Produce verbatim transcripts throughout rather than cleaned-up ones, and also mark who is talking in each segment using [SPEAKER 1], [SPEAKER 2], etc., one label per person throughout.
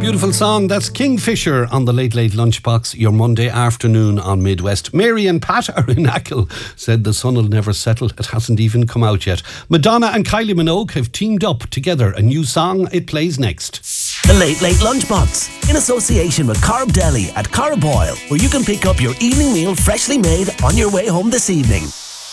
[SPEAKER 1] Beautiful song. That's Kingfisher on the Late Late Lunchbox, your Monday afternoon on Midwest. Mary and Pat are in Achill, said the sun will never settle. It hasn't even come out yet. Madonna and Kylie Minogue have teamed up together. A new song, it plays next.
[SPEAKER 2] The Late Late Lunchbox, in association with Corrib Deli at Corriboyle, where you can pick up your evening meal freshly made on your way home this evening.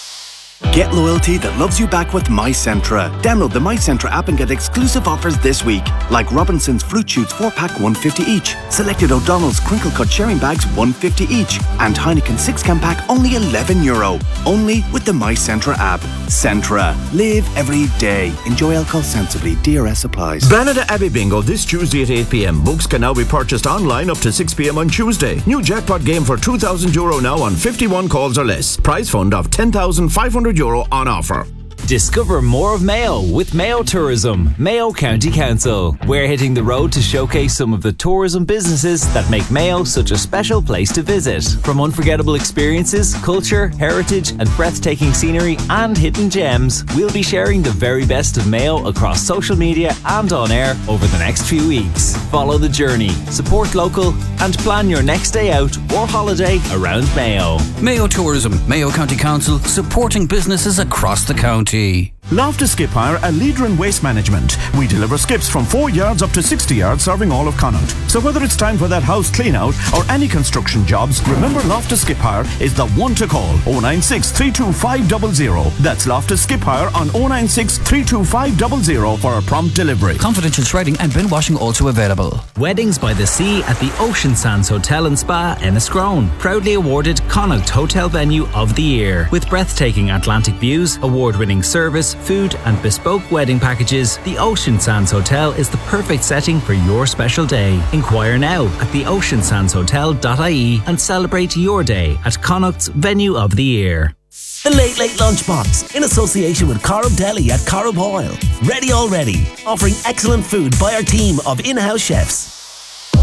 [SPEAKER 3] Get loyalty that loves you back with MyCentra. Download the MyCentra app and get exclusive offers this week, like Robinson's Fruit Shoots four pack one fifty each, selected O'Donnell's Crinkle Cut sharing bags one fifty each, and Heineken six can pack only eleven euro. Only with the MyCentra app. Centra. Live every day. Enjoy alcohol sensibly. D R S applies.
[SPEAKER 4] Branada Abbey Bingo this Tuesday at eight p.m. Books can now be purchased online up to six p.m. on Tuesday. New jackpot game for two thousand euro now on fifty-one calls or less. Prize fund of ten thousand five hundred euro on offer.
[SPEAKER 5] Discover more of Mayo with Mayo Tourism, Mayo County Council. We're hitting the road to showcase some of the tourism businesses that make Mayo such a special place to visit. From unforgettable experiences, culture, heritage and breathtaking scenery and hidden gems, we'll be sharing the very best of Mayo across social media and on air over the next few weeks. Follow the journey, support local and plan your next day out or holiday around Mayo.
[SPEAKER 6] Mayo Tourism, Mayo County Council, supporting businesses across the county.
[SPEAKER 4] Loftus Skip Hire, a leader in waste management. We deliver skips from four yards up to sixty yards, serving all of Connaught. So whether it's time for that house clean out or any construction jobs, remember Loftus Skip Hire is the one to call. oh nine six, three two five zero zero. That's Loftus Skip Hire on oh nine six, three two five zero zero for a prompt delivery.
[SPEAKER 6] Confidential shredding and bin washing also available.
[SPEAKER 5] Weddings by the Sea at the Ocean Sands Hotel and Spa, Enniscrone. Proudly awarded Connaught Hotel Venue of the Year. With breathtaking Atlantic views, award-winning service, food and bespoke wedding packages, the Ocean Sands Hotel is the perfect setting for your special day. Inquire now at the ocean sands hotel dot I E and celebrate your day at Connaught's Venue of the Year.
[SPEAKER 2] The Late Late Lunchbox, in association with Corrib Deli at Corriboyle. Ready already, offering excellent food by our team of in-house chefs.